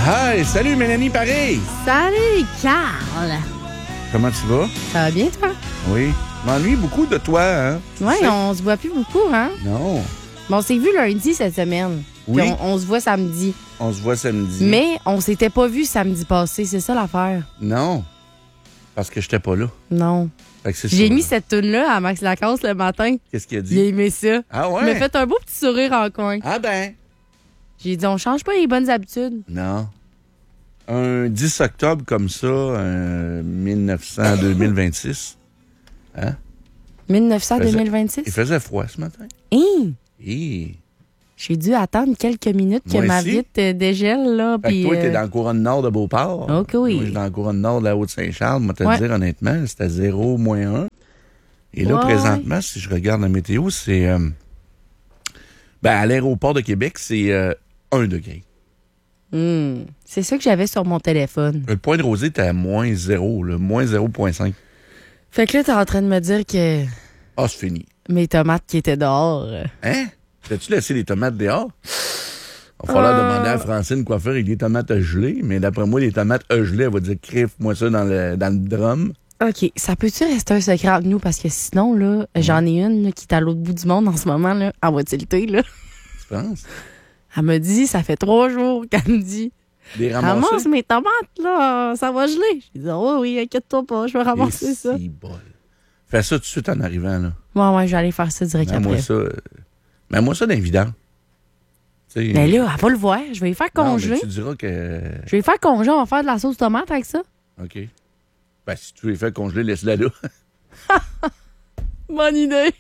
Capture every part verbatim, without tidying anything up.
Hi, salut Mélanie Paris. Salut, Carl. Comment tu vas? Ça va bien, toi? Oui. Je m'ennuie beaucoup de toi, hein? Oui, on se voit plus beaucoup, hein? Non. Mais on s'est vu lundi cette semaine. Oui. Puis on, on se voit samedi. On se voit samedi. Mais on s'était pas vu samedi passé, c'est ça l'affaire. Non. Parce que j'étais pas là. Non. Fait que c'est J'ai ça, mis là. cette toune-là à Max Lacasse le matin. Qu'est-ce qu'il a Il a dit? aimé ça. Ah Il ouais? m'a fait un beau petit sourire en coin. Ah ben. J'ai dit, on change pas les bonnes habitudes. Non. Un dix octobre comme ça, euh, mille neuf cents deux mille vingt-six. Hein? mille neuf cents deux mille Il vingt-six? faisait froid ce matin. Hé! Hi. J'ai dû attendre quelques minutes que Moi ma aussi. vitre euh, dégèle, là. Fait que puis, toi, t'es euh, dans la couronne nord de Beauport. Ok, oui. Moi, je suis dans la couronne nord de la Haute-Saint-Charles. Moi, te Ouais. dire honnêtement, c'était zéro, moins un. Et là, Ouais, présentement, si je regarde la météo, c'est... euh, ben, à l'aéroport de Québec, c'est euh, un degré. hmm, c'est ça que j'avais sur mon téléphone. Le point de rosée était à moins zéro, là, moins zéro virgule cinq. Fait que là, t'es en train de me dire que Ah, c'est fini. mes tomates qui étaient dehors... euh, Hein? T'as-tu laissé les tomates dehors? Il va falloir Euh. demander à Francine quoi faire avec les tomates à geler, mais d'après moi, les tomates à geler, elle va dire criffe-moi ça dans le, dans le drum. OK, ça peut-tu rester un secret entre nous? Parce que sinon, là, j'en ai une là, qui est à l'autre bout du monde en ce moment, là, en voitilité, là. Tu penses? Elle me dit, ça fait trois jours qu'elle me dit, Des ramasser? ramasse mes tomates, là, ça va geler. J'ai dit, oh oui, inquiète-toi pas, je vais ramasser Et ça. si bol. Fais ça tout de suite en arrivant, là. Ouais, ouais, je vais aller faire ça direct Mets-moi après. ça. euh, Mets-moi ça dans les vidanges. Tu sais, Mais là, elle va le voir, je vais y faire non, mais congeler. tu diras que. Je vais y faire congeler, on va faire de la sauce tomate avec ça. OK. Ben, si tu les fais congeler, laisse-la là. Bonne idée.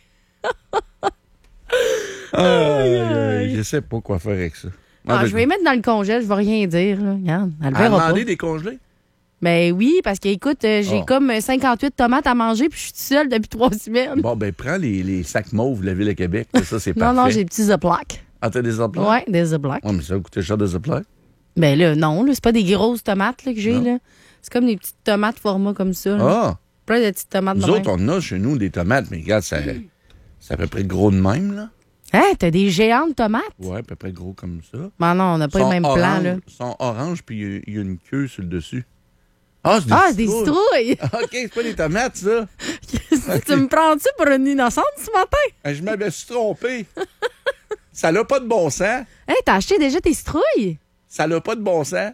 Aïe, aïe, aïe. aïe. Je sais pas quoi faire avec ça. Ah, je vais y mettre dans le congèle, je vais rien dire, là. Regarde, elle le À verra pas. demander des congelés? Ben oui, parce que écoute, euh, j'ai Oh. comme cinquante-huit tomates à manger, puis je suis toute seule depuis trois semaines. Bon, ben, prends les, les sacs mauves de la Ville de Québec. là, Ça, c'est non, parfait. non, j'ai des petits Ziploc. Ah, t'as des emplois? Ouais, des Ziploc. Ouais, mais ça va coûter cher de Ziploc. Ben là, non, là, c'est pas des grosses tomates là, que j'ai, Non. là. C'est comme des petites tomates format comme ça. là. Ah! Plein de petites tomates de Nous même. autres, on a chez nous des tomates, mais regarde, ça, c'est à peu près gros de même, là. Hein, t'as des géantes tomates? Ouais, à peu près gros comme ça. Ben non, on n'a pas Sont le même plan, orange- là. sont orange, puis il y a- il y, a une queue sur le dessus. Ah, c'est des Ah, des citrouilles. citrouilles! OK, c'est pas des tomates, ça. Tu me prends-tu pour une innocente ce matin? Ah, je m'avais trompé. Ça n'a pas de bon sens. Hein, t'as acheté déjà tes citrouilles? Ça n'a pas de bon sens.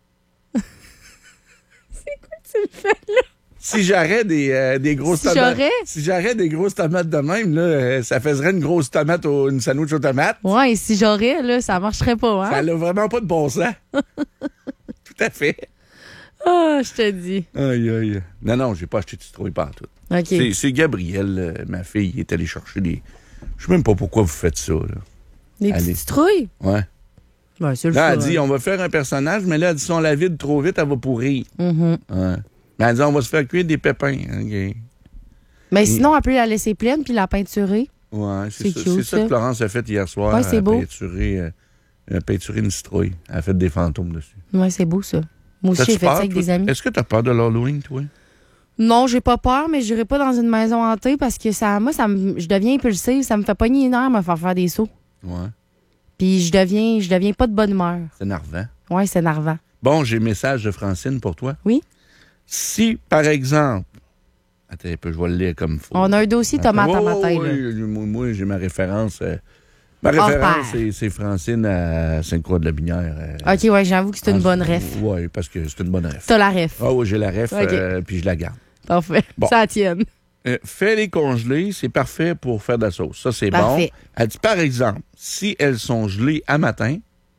Tu me fais là? Si j'aurais des, euh, des grosses Si tomates. j'aurais? Si j'aurais des grosses tomates de même, là, euh, ça ferait une grosse tomate, au, une sandwich aux tomates. Ouais, et si j'aurais, là, ça marcherait pas, Ça hein? n'a vraiment pas de bon sens. Tout à fait. Ah, je te dis. Aïe, aïe. Non, non, j'ai pas acheté de citrouille partout. OK. C'est, c'est Gabrielle, euh, ma fille, qui est allée chercher des. Je sais même pas pourquoi vous faites ça, là. Des Allez. petites citrouilles? Ouais. Ben, c'est le Là, fun. elle dit, on va faire un personnage, mais là, elle dit, si on la vide trop vite, elle va pourrir. Mhm. Ouais. Mais elle dit, on va se faire cuire des pépins. OK. Mais sinon, elle peut la laisser pleine puis la peinturer. Ouais, c'est, C'est ça, cute, c'est ça que ça. Florence a fait hier soir. Ouais, c'est elle a beau. peinturé, euh, elle a peinturé une citrouille. Elle a fait des fantômes dessus. Ouais, c'est beau, ça. Moi aussi, T'as-tu j'ai fait ça peur, avec toi? des amis. Est-ce que t'as peur de l'Halloween, toi? Non, j'ai pas peur, mais j'irai pas dans une maison hantée parce que ça, moi, ça me, je deviens impulsive. Ça me fait pogner une heure me faire faire des sauts. Ouais. Puis je deviens, je deviens pas de bonne humeur. C'est énervant. Ouais, c'est énervant. Bon, j'ai un message de Francine pour toi. Oui? Si, par exemple... Attends un peu, je vais le lire comme il faut. On a un dossier tomate à Oh, matin, oui, là. oui, moi, moi, j'ai ma référence. euh, ma Hors référence, pair. c'est, c'est Francine à Sainte-Croix-de-la-Binière. euh, OK, ouais, j'avoue que c'est une en- bonne ref. Oui, parce que c'est une bonne ref. T'as la ref. Ah oui, j'ai la ref, OK. euh, puis je la garde. Parfait. Bon. Ça la tienne. Euh, fais-les congeler, c'est parfait pour faire de la sauce. Ça, c'est Parfait. bon. Elle dit, par exemple, si elles sont gelées à matin,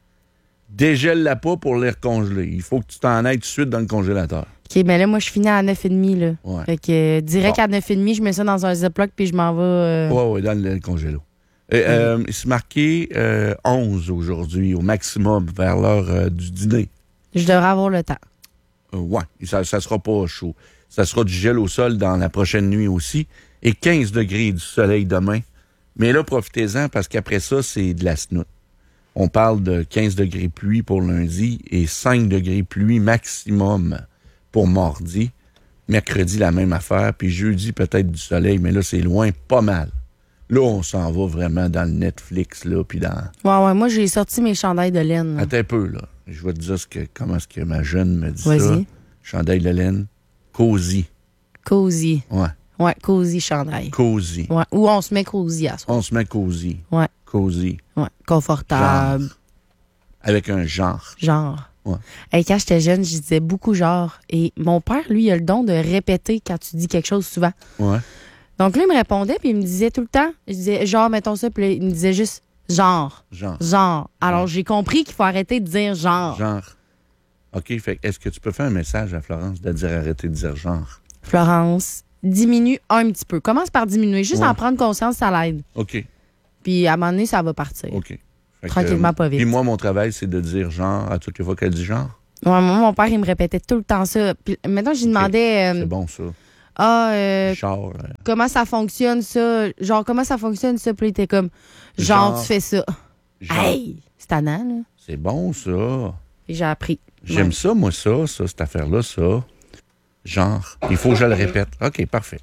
dégèle-la pas pour les recongeler. Il faut que tu t'en ailles tout de suite dans le congélateur. OK, mais là, moi, je finis à neuf trente, là. Ouais. Fait que euh, direct Bon. à neuf trente, je mets ça dans un Ziploc puis je m'en vais... euh, Oui, oui, dans le congélo. Euh, euh, c'est marqué euh, onze aujourd'hui, au maximum, vers l'heure euh, du dîner. Je devrais avoir le temps. Euh, ouais, ça ne sera pas chaud. Ça sera du gel au sol dans la prochaine nuit aussi. Et quinze degrés du soleil demain. Mais là, profitez-en parce qu'après ça, c'est de la snoute. On parle de quinze degrés pluie pour lundi et cinq degrés pluie maximum pour mardi. Mercredi, la même affaire. Puis jeudi, peut-être du soleil, mais là, c'est loin, pas mal. Là, on s'en va vraiment dans le Netflix, là, puis dans... Ouais, ouais, moi, j'ai sorti mes chandails de laine. là. Attends un peu, là. Je vais te dire ce que, comment est-ce que ma jeune me dit Vas-y. ça. Chandail de laine. Cosy. Cosy. Ouais. Ouais, cosy chandail. Cosy. Ouais. Ou on se met cosy à soi. On se met cosy. Ouais. Cosy. Ouais. Confortable. Genre. Avec un genre. Genre. Ouais. Hey, quand j'étais jeune, je disais beaucoup genre. Et mon père, lui, il a le don de répéter quand tu dis quelque chose souvent. Ouais. Donc là, il me répondait, puis il me disait tout le temps, je disais genre, mettons ça, puis là, il me disait juste genre. Genre. Genre. Alors, Ouais. j'ai compris qu'il faut arrêter de dire genre. Genre. OK, fait est-ce que tu peux faire un message à Florence de dire arrêter de dire genre? Florence, diminue un petit peu. Commence par diminuer. Juste Ouais. en prendre conscience, ça l'aide. OK. Puis à un moment donné, ça va partir. OK. Fait que, Tranquillement, pas vite. Puis moi, mon travail, c'est de dire genre à toutes les fois qu'elle dit genre. Ouais, moi, mon père, il me répétait tout le temps ça. Puis maintenant, je lui demandais, euh, C'est bon, ça. ah, euh, Genre. euh, comment ça fonctionne, ça? Genre, comment ça fonctionne, ça? Puis il était comme, genre, Genre. tu fais ça. genre. Hey! C'est tannant, là. C'est bon, ça. Et j'ai appris. J'aime Ouais. ça, moi, ça, ça, cette affaire-là, ça. Genre. Il faut que je le répète. OK, parfait.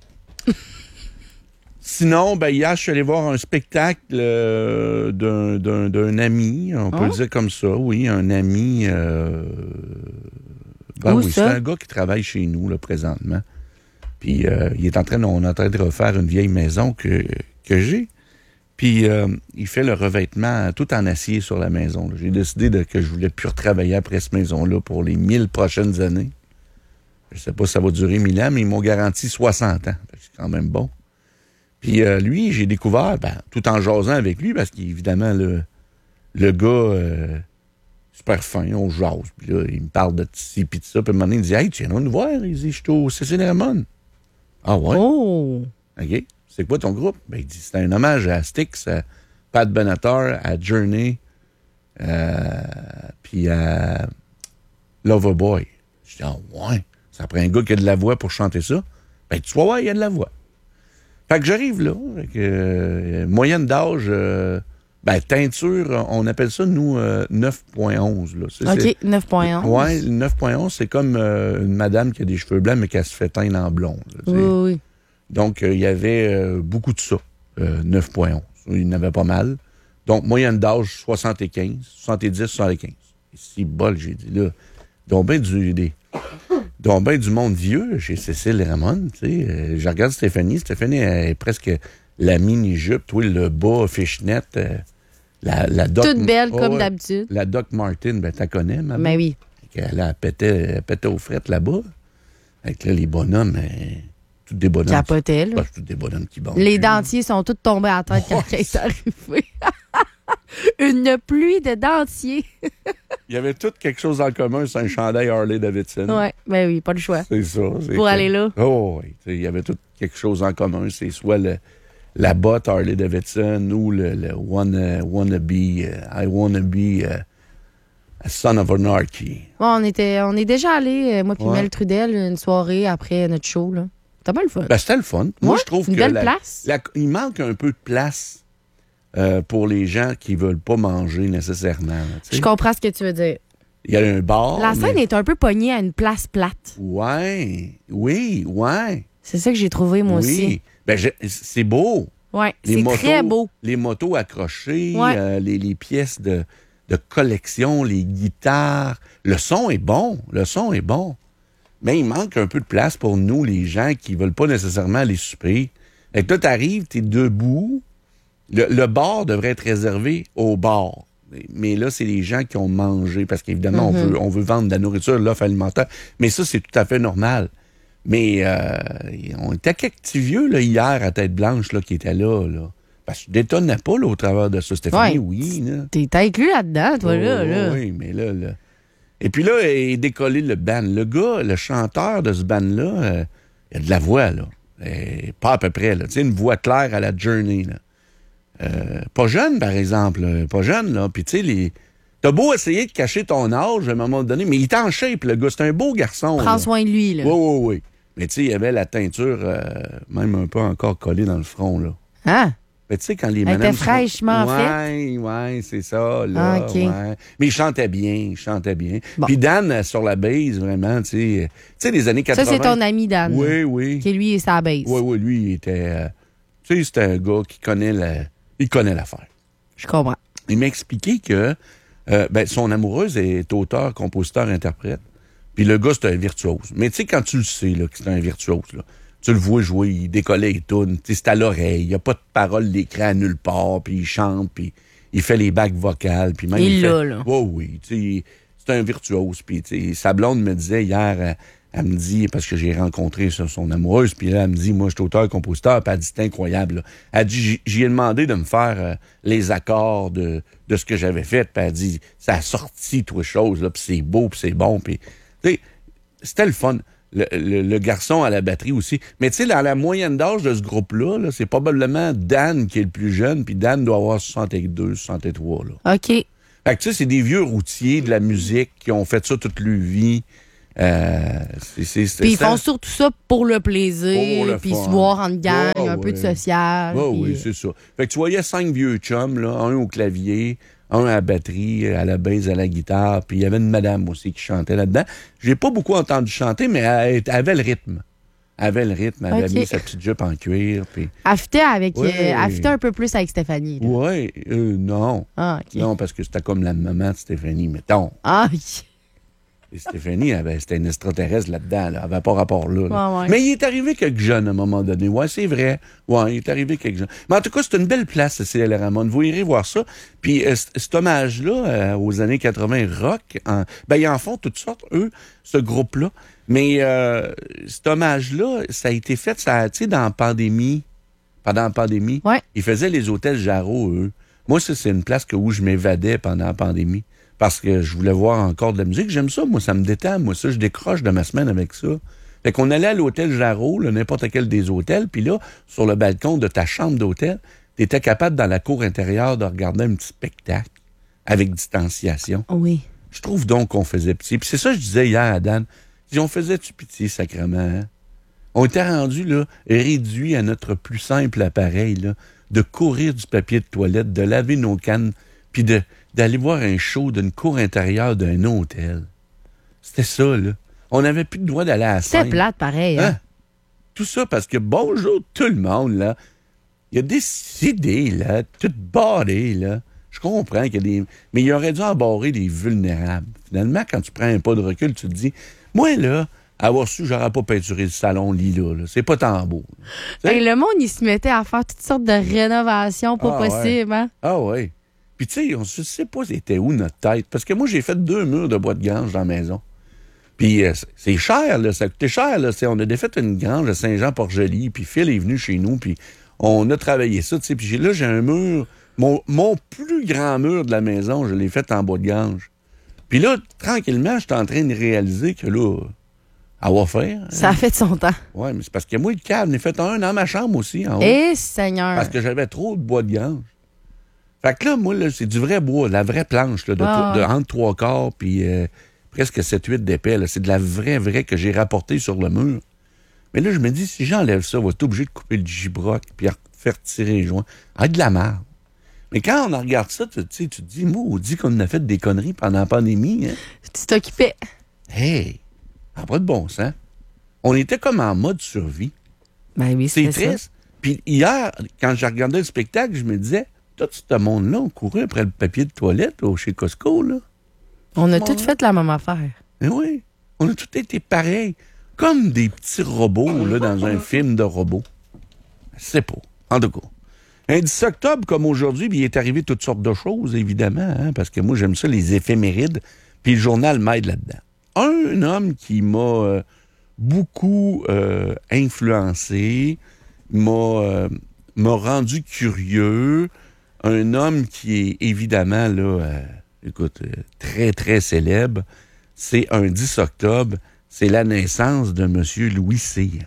Sinon, ben, hier, je suis allé voir un spectacle euh, d'un, d'un, d'un ami, on peut Ah. le dire comme ça, oui, un ami. Euh... Ben Où oui, c'est ça? un gars qui travaille chez nous, là, présentement. Puis, euh, il est en train, on est en train de refaire une vieille maison que, que j'ai. Puis, euh, il fait le revêtement tout en acier sur la maison. là. J'ai décidé de, que je voulais plus retravailler après cette maison-là pour les mille prochaines années. Je sais pas si ça va durer mille ans, mais ils m'ont garanti soixante ans. Fait que c'est quand même bon. Puis euh, lui, j'ai découvert, ben, tout en jasant avec lui, parce qu'évidemment, le, le gars, euh, super fin, on jase. Puis là, il me parle de ci, puis de ça. Puis à un moment donné, il dit « Hey, tu viens nous voir? » Il dit « Je suis au C C Ramon. » Ah ouais? Oh! OK. C'est quoi ton groupe? Ben, il dit, c'est un hommage à Styx, à Pat Benatar, à Journey, euh, puis à Loverboy. Je dis, ah ouais, ça prend un gars qui a de la voix pour chanter ça. Ben, tu vas voir, il y a de la voix. Fait que j'arrive là, avec, euh, moyenne d'âge, euh, ben, teinture, on appelle ça, nous, euh, neuf point onze. Là. C'est, OK, c'est, neuf point onze. ouais, le neuf point onze, c'est comme euh, une madame qui a des cheveux blancs, mais qui a se fait teindre en blonde. Là, Oui, oui, oui. Donc, euh, il y avait euh, beaucoup de ça, euh, neuf point onze. Il y en avait pas mal. Donc, moyenne d'âge, soixante-quinze, soixante-dix, soixante-quinze. Et si bol, j'ai dit là, donc ben du, des, donc ben du monde vieux chez Cécile Ramon, tu sais. Euh, je regarde Stéphanie. Stéphanie elle est presque la mini-jupe, toi, le bas fishnet, euh, la, la Doc... Toute belle, Oh, comme ouais. d'habitude. La Doc Martin, ben, t'as connais, maman? Mais oui. Elle, elle, pétait, elle pétait aux frettes là-bas. Avec là, les bonhommes, euh, tous des bonhommes. Capotait, là. Ben, c'est tous des bonhommes qui bandent. Les dentiers sont tous tombés à terre quand Oh, il est arrivé. Une pluie de dentiers. Il y avait tout quelque chose en commun, c'est un chandail Harley-Davidson. Ouais, ben oui, pas le choix. C'est ça. C'est Pour que- aller là. Oh, oui. Tu sais, il y avait tout quelque chose en commun. C'est soit le, la botte Harley-Davidson ou le, le wanna, wanna be, uh, I wanna be uh, a son of anarchy. Bon, on, était, on est déjà allé, euh, moi puis Ouais. Mel Trudel, une soirée après notre show. Là. C'était bien le fun. Ben, c'était le fun. Moi, Ouais, je trouve une que belle la- place. la- il manque un peu de place euh, pour les gens qui veulent pas manger nécessairement. là, tu sais. Je comprends ce que tu veux dire. Il y a un bar. La scène mais- est un peu pognée à une place plate. Ouais, oui, ouais. C'est ça que j'ai trouvé, moi oui. aussi. Ben, je- c'est beau. Ouais, Les c'est motos, très beau. Les motos accrochées, Ouais. euh, les, les pièces de, de collection, les guitares. Le son est bon. Le son est bon. Mais il manque un peu de place pour nous, les gens qui veulent pas nécessairement aller souper. Fait que là, t'arrives, t'es debout. Le, le bar devrait être réservé au bar. Mais là, c'est les gens qui ont mangé, parce qu'évidemment, Mm-hmm. on, veut, on veut vendre de la nourriture, l'offre alimentaire. Mais ça, c'est tout à fait normal. Mais euh, on était quelques petits vieux là, hier à tête blanche là, qui étaient là, là. Parce que je détonnais pas là, au travers de ça. Stéphanie, Ouais. oui. Là. T'es t'as inclus là-dedans, toi, là. Oh, là. Oui, mais là, là. Et puis là, est décollé le band. Le gars, le chanteur de ce band-là, euh, il a de la voix, là. Et pas à peu près, là. Tu sais, une voix claire à la Journey, là. Euh, pas jeune, par exemple. là. Pas jeune, là. Puis tu sais, les... T'as beau essayer de cacher ton âge à un moment donné, mais il est en shape, le gars. C'est un beau garçon. Prends là. soin de lui, là. Oui, oui, oui. Mais tu sais, il y avait la teinture euh, même un peu encore collée dans le front, là. Hein? Mais tu sais, quand les Elle madames... était fraîchement Ouais, ouais, c'est ça, là. Ah, OK. Ouais. Mais il chantait bien, il chantait bien. Bon. Puis Dan, euh, sur la base, vraiment, tu sais... Tu sais, les années Ça, quatre-vingts... c'est ton ami Dan. Oui, oui. Qui, lui, est sa base. Oui, oui, lui, il était... euh, tu sais, c'était un gars qui connaît la... Il connaît l'affaire. Je comprends. Il m'a expliqué que Euh, ben, son amoureuse est auteur, compositeur, interprète. Puis le gars, c'est un virtuose. Mais tu sais, quand tu le sais là, que c'est un virtuose, là, tu le vois jouer, il décollait et tout. C'est à l'oreille. Il n'y a pas de parole d'écran à nulle part. Puis il chante, puis il fait les bacs vocales. Puis même, il, il là, fait... là. Oh, oui, tu sais, c'est un virtuose. Puis tu sais, sa blonde me disait hier, elle, elle me dit, parce que j'ai rencontré son, son amoureuse, puis là, elle me dit, moi, je suis auteur, compositeur, puis elle dit, c'est incroyable. Là. Elle dit, j'y ai demandé de me faire euh, les accords de, de ce que j'avais fait, puis elle dit, ça a sorti, toutes les choses, là, puis c'est beau, puis c'est bon, puis... Tu sais, c'était le fun. Le, le, le garçon à la batterie aussi. Mais tu sais, dans la moyenne d'âge de ce groupe-là, là, c'est probablement Dan qui est le plus jeune, puis Dan doit avoir soixante-deux, soixante-trois. Là. OK. Fait que tu sais, c'est des vieux routiers de la musique qui ont fait ça toute leur vie. Euh, c'est, c'est, c'est, puis ils ça. font surtout ça pour le plaisir, puis se voir en gang, oh, un ouais. peu de social. Oh, puis... oui, c'est ça. Fait que tu voyais cinq vieux chums, là, un au clavier, un à la batterie, à la basse, à la guitare, puis il y avait une madame aussi qui chantait là-dedans. J'ai pas beaucoup entendu chanter, mais elle, elle avait le rythme. Elle avait le rythme, elle avait okay. mis sa petite jupe en cuir. Puis... Elle fitait avec, ouais. euh, elle fitait un peu plus avec Stéphanie. Oui, euh, non. Ah, OK. Non, parce que c'était comme la maman de Stéphanie, mettons. Ah, Et Stéphanie, elle avait, c'était une extraterrestre là-dedans, là. Elle n'avait pas rapport là. là. Ouais, ouais. Mais il est arrivé quelques jeunes à un moment donné. Ouais, c'est vrai. Ouais, il est arrivé quelques jeunes. Mais en tout cas, c'est une belle place, Cécile Ramon. Vous irez voir ça. Puis euh, cet hommage-là euh, aux années quatre-vingts rock, en, ben ils en font toutes sortes, eux, ce groupe-là. Mais euh, cet hommage-là, ça a été fait, ça, tu sais, dans la pandémie. Pendant la pandémie. Ouais. Ils faisaient les hôtels Jarreau, eux. Moi, ça, c'est une place que, où je m'évadais pendant la pandémie. Parce que je voulais voir encore de la musique. J'aime ça, moi, ça me détend. Moi, ça, je décroche de ma semaine avec ça. Fait qu'on allait à l'hôtel Jarreau, là, n'importe quel des hôtels, puis là, sur le balcon de ta chambre d'hôtel, t'étais capable, dans la cour intérieure, de regarder un petit spectacle avec distanciation. Oui. Je trouve donc qu'on faisait petit. Puis c'est ça que je disais hier à Dan. Si on faisait-tu pitié, sacrément, hein? On était rendu là, réduit à notre plus simple appareil, là, de courir du papier de toilette, de laver nos cannes, puis de, d'aller voir un show d'une cour intérieure d'un hôtel. C'était ça, là. On n'avait plus le droit d'aller à la scène. C'était plate, pareil. Hein? Hein? Tout ça parce que bonjour tout le monde, là. Il y a des idées, là, toutes barrées, là. Je comprends qu'il y a des... Mais il aurait dû embarrer des vulnérables. Finalement, quand tu prends un pas de recul, tu te dis, moi, là, avoir su, j'aurais pas peinturé le salon lit là, là. C'est pas tant beau. Hey, le monde, il se mettait à faire toutes sortes de rénovations pas ah, possibles. Ouais. Hein? Ah oui. Puis tu sais, on ne sait pas c'était où notre tête. Parce que moi, j'ai fait deux murs de bois de grange dans la maison. Puis euh, c'est cher, là. Ça coûtait cher, là. C'est, on a défait une grange à Saint-Jean-Port-Joli, puis Phil est venu chez nous, puis on a travaillé ça, tu sais. Puis j'ai, là, j'ai un mur... Mon, mon plus grand mur de la maison, je l'ai fait en bois de grange. Puis là, tranquillement, je suis en train de réaliser que là... À va faire. Ça a fait de son temps. Oui, mais c'est parce que moi, le câble, j'en ai fait un dans ma chambre aussi, en haut. Eh, Seigneur! Parce que j'avais trop de bois de grange. Fait que là, moi, là, c'est du vrai bois, la vraie planche, là, de, ah. de entre trois quarts puis euh, presque sept huit d'épais. Là. C'est de la vraie, vraie que j'ai rapportée sur le mur. Mais là, je me dis, si j'enlève ça, on va être obligé de couper le gibroc puis faire tirer les joints. Ah, de la merde. Mais quand on regarde ça, tu, tu te dis, moi, on dit qu'on a fait des conneries pendant la pandémie. Hein? Tu t'occupais. Hey! Ah, pas de bon sens. On était comme en mode survie. Ben oui, c'est triste. Ça. Puis hier, quand j'ai regardé le spectacle, je me disais, tout ce monde-là, on courait après le papier de toilette là, chez Costco. Là. On a tous fait la même affaire. Mais oui, on a tous été pareils. Comme des petits robots là, dans un film de robots. C'est pas. En tout cas. Un dix octobre, comme aujourd'hui, il est arrivé toutes sortes de choses, évidemment, hein, parce que moi, j'aime ça, les éphémérides, puis le journal m'aide là-dedans. Un homme qui m'a euh, beaucoup euh, influencé, m'a, euh, m'a rendu curieux, un homme qui est évidemment, là, euh, écoute, euh, très, très célèbre, c'est un dix octobre, c'est la naissance de M. Louis Cyr.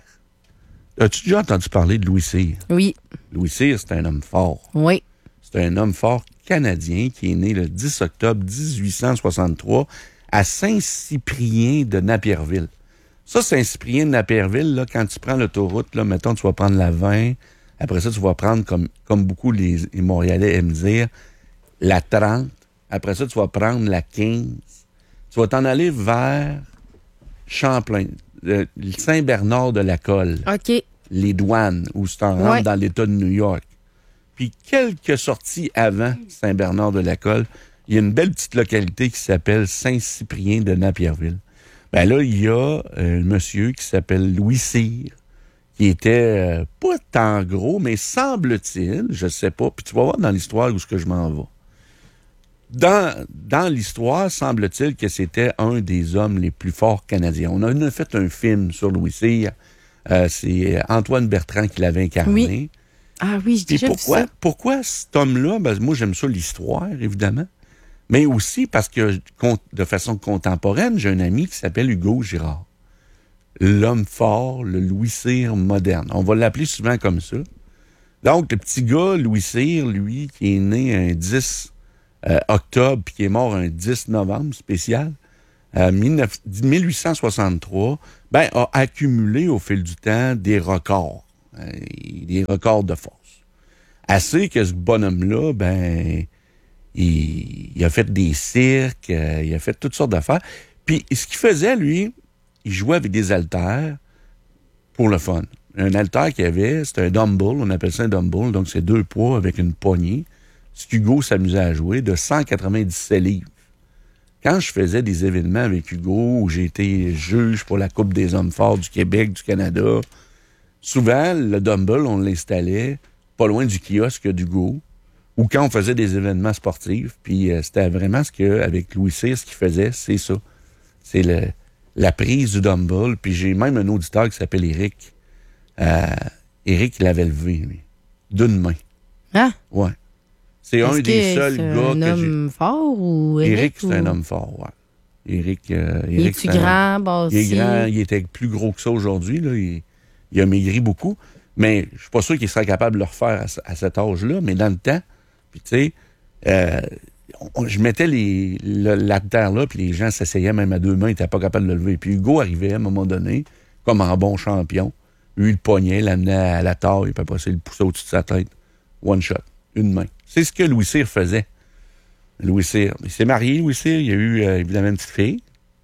As-tu déjà entendu parler de Louis Cyr? Oui. Louis Cyr, c'est un homme fort. Oui. C'est un homme fort canadien qui est né le dix octobre dix-huit cent soixante-trois à Saint-Cyprien de Napierville. Ça, Saint-Cyprien de Napierville, là, quand tu prends l'autoroute, là, mettons, tu vas prendre la vingt, après ça, tu vas prendre, comme, comme beaucoup les, les Montréalais aiment dire, la trente, après ça, tu vas prendre la quinze, tu vas t'en aller vers Champlain, le Saint-Bernard-de-la-Colle, OK. les douanes, où tu t'en rentres ouais. dans l'État de New York. Puis quelques sorties avant Saint-Bernard-de-la-Colle, il y a une belle petite localité qui s'appelle Saint-Cyprien de Napierville. Ben là, il y a un monsieur qui s'appelle Louis Cyr, qui était euh, pas tant gros, mais semble-t-il, je sais pas, puis tu vas voir dans l'histoire où ce que je m'en vais. Dans, dans l'histoire, semble-t-il que c'était un des hommes les plus forts canadiens. On a, on a fait un film sur Louis Cyr. Euh, c'est Antoine Bertrand qui l'avait incarné. Oui. Ah oui, je déjà pourquoi, vu ça. pourquoi cet homme-là? Ben, moi, j'aime ça l'histoire, évidemment. Mais aussi parce que, de façon contemporaine, j'ai un ami qui s'appelle Hugo Girard. L'homme fort, le Louis Cyr moderne. On va l'appeler souvent comme ça. Donc, le petit gars, Louis Cyr, lui, qui est né un dix euh, octobre puis qui est mort un dix novembre spécial, euh, mille huit cent soixante-trois, ben, a accumulé au fil du temps des records. Euh, des records de force. Assez que ce bonhomme-là, ben, il, il a fait des cirques, euh, il a fait toutes sortes d'affaires. Puis, ce qu'il faisait, lui, il jouait avec des haltères pour le fun. Un haltère qu'il avait, c'était un dumbbell, on appelle ça un dumbbell, donc c'est deux poids avec une poignée. Ce qu'Hugo s'amusait à jouer, de cent quatre-vingt-dix-sept livres. Quand je faisais des événements avec Hugo, où j'ai été juge pour la Coupe des hommes forts du Québec, du Canada, souvent, le dumbbell, on l'installait pas loin du kiosque d'Hugo, ou quand on faisait des événements sportifs, puis euh, c'était vraiment ce qu'avec Louis Cyr, ce qu'il faisait, c'est ça. C'est le, la prise du dumbbell, puis j'ai même un auditeur qui s'appelle Éric. Euh, Éric, il l'avait levé, lui, d'une main. Hein? Ouais. C'est Est-ce un des que seuls c'est gars un que homme j'ai... fort ou Éric? Éric, c'est ou... un homme fort, ouais. Éric, euh, Il Éric, est-tu c'est un- grand, bâti? Il est grand, il était plus gros que ça aujourd'hui, là. Il, il a maigri beaucoup. Mais je suis pas sûr qu'il serait capable de le refaire à, ce- à cet âge-là, mais dans le temps, puis tu sais, euh, on- je mettais les, le, la terre là, puis les gens s'essayaient même à deux mains, ils n'étaient pas capables de le lever. Puis Hugo arrivait à un moment donné, comme en bon champion, lui le poignait, l'amenait à la taille, puis après ça, il le poussait au-dessus de sa tête. One shot, une main. C'est ce que Louis Cyr faisait. Louis Cyr. Il s'est marié, Louis Cyr, il a eu euh, évidemment une petite fille,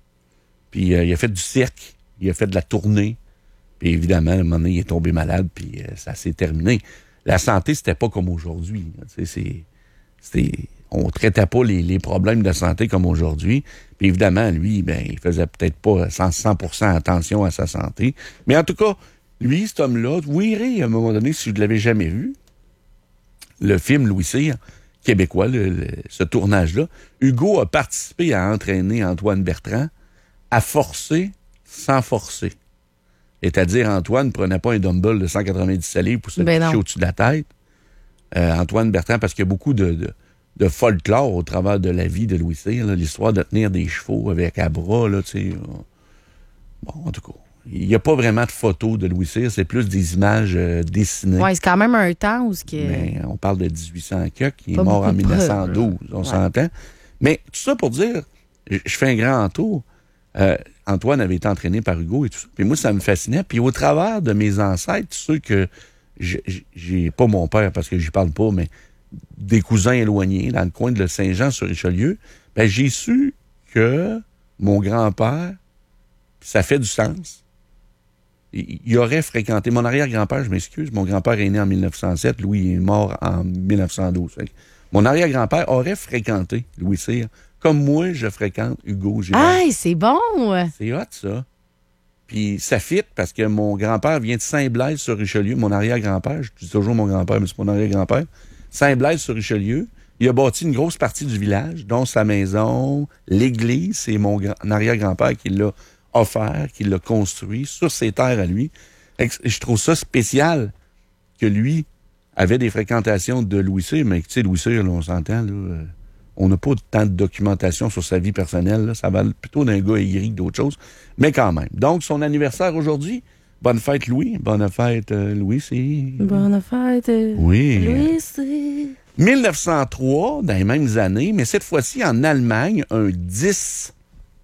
puis euh, il a fait du cirque, il a fait de la tournée. Puis évidemment, à un moment donné, il est tombé malade, puis euh, ça s'est terminé. La santé, c'était pas comme aujourd'hui. Tu sais, c'est, c'était, on traitait pas les, les problèmes de santé comme aujourd'hui. Puis évidemment, lui, ben, il faisait peut-être pas cent pour cent attention à sa santé. Mais en tout cas, lui, cet homme-là, vous verrez à un moment donné, si vous ne l'avez jamais vu, le film Louis Cyr, québécois, le, le- ce tournage-là, Hugo a participé à entraîner Antoine Bertrand à forcer sans forcer. C'est-à-dire, Antoine ne prenait pas un dumbbell de cent quatre-vingt-dix livres pour se Ben pitcher non. au-dessus de la tête. Euh, Antoine Bertrand, parce qu'il y a beaucoup de, de, de folklore au travers de la vie de Louis Cyr, là, l'histoire de tenir des chevaux avec à bras, là, tu sais. euh, Bon, en tout cas, il n'y a pas vraiment de photos de Louis Cyr, c'est plus des images euh, dessinées. Ouais, c'est quand même un temps où ce que... Mais on parle de dix-huit cents quelques, il est Pas mort en beaucoup de dix-neuf cent douze, preuves, là. on Ouais. s'entend. Mais tout ça pour dire, je je fais un grand tour. Euh, Antoine avait été entraîné par Hugo et tout ça. Puis moi, ça me fascinait. Puis au travers de mes ancêtres, ceux que j'ai- j'ai pas mon père parce que j'y parle pas, mais des cousins éloignés dans le coin de Saint-Jean-sur-Richelieu, ben j'ai su que mon grand-père, ça fait du sens. Il, il aurait fréquenté mon arrière-grand-père, je m'excuse, mon grand-père est né en mille neuf cent sept, Louis est mort en mille neuf cent douze. Fait que mon arrière-grand-père aurait fréquenté Louis Cyr, comme moi je fréquente Hugo Girard. Ah, c'est bon! C'est hot, ça. Puis ça fit parce que mon grand-père vient de Saint-Blaise-sur-Richelieu. Mon arrière-grand-père, je dis toujours mon grand-père, mais c'est mon arrière-grand-père. Saint-Blaise-sur-Richelieu. Il a bâti une grosse partie du village, dont sa maison, l'église. C'est mon grand- arrière-grand-père qui l'a offert, qui l'a construit sur ses terres à lui. Fait que je trouve ça spécial que lui avait des fréquentations de Louis Cyr, mais tu sais, Louis Cyr, là, on s'entend, là, euh, on n'a pas tant de documentation sur sa vie personnelle. Là. Ça va plutôt d'un gars aigri que d'autres choses. Mais quand même. Donc, son anniversaire aujourd'hui. Bonne fête, Louis. Bonne fête, euh, Louis. C'est... Bonne fête! Oui. Louis, c'est... mille neuf cent trois, dans les mêmes années, mais cette fois-ci en Allemagne, un dix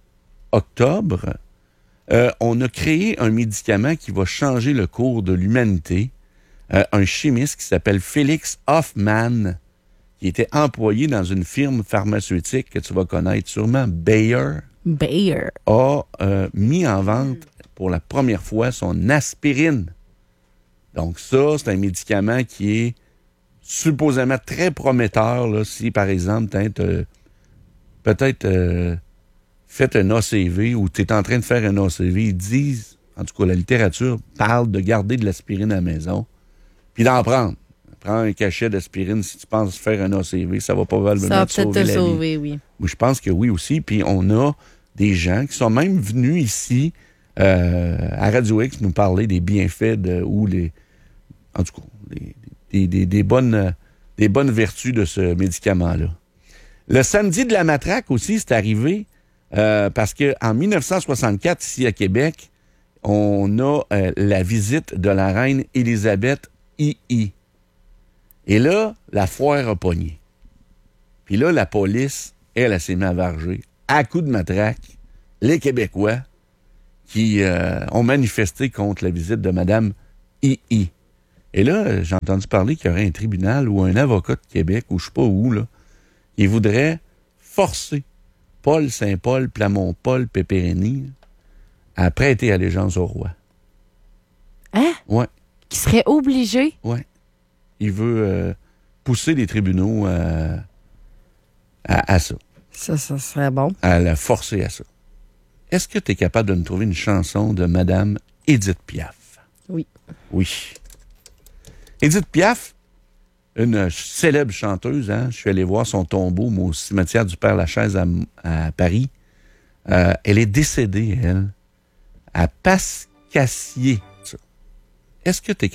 octobre, euh, on a créé un médicament qui va changer le cours de l'humanité. Euh, un chimiste qui s'appelle Félix Hoffmann, qui était employé dans une firme pharmaceutique que tu vas connaître sûrement, Bayer, Bayer. a euh, mis en vente pour la première fois son aspirine. Donc ça, c'est un médicament qui est supposément très prometteur, là, si par exemple, tu peut-être euh, fait un A C V ou tu es en train de faire un A C V, ils disent, en tout cas, la littérature parle de garder de l'aspirine à la maison, puis d'en prendre. Prends un cachet d'aspirine si tu penses faire un A C V, ça va probablement Ça va te peut-être sauver te la sauver, vie. oui. Moi, je pense que oui aussi. Puis on a des gens qui sont même venus ici euh, à Radio X nous parler des bienfaits de, ou les, en tout cas, des, des, des, des bonnes, euh, des bonnes vertus de ce médicament-là. Le samedi de la matraque aussi, c'est arrivé euh, parce qu'en dix-neuf cent soixante-quatre, ici à Québec, on a euh, la visite de la reine Élisabeth I I. Et là, la foire a pogné. Puis là, la police, elle, elle s'est mise à varger à coups de matraque les Québécois qui euh, ont manifesté contre la visite de Mme I I. Et là, j'ai entendu parler qu'il y aurait un tribunal ou un avocat de Québec, ou je sais pas où, là, qui voudrait forcer Paul Saint-Paul, Plamont-Paul, Pépérény à prêter allégeance au roi. Hein? Ouais. Qui serait obligé? Ouais. Il veut euh, pousser les tribunaux à, à, à ça. Ça, ça serait bon. À la forcer à ça. Est-ce que tu es capable de me trouver une chanson de Mme Édith Piaf? Oui. Oui. Édith Piaf, une célèbre chanteuse, hein? Je suis allé voir son tombeau moi, au cimetière du Père-Lachaise à, à Paris. Euh, elle est décédée, elle, à Pascassier. Est-ce que tu es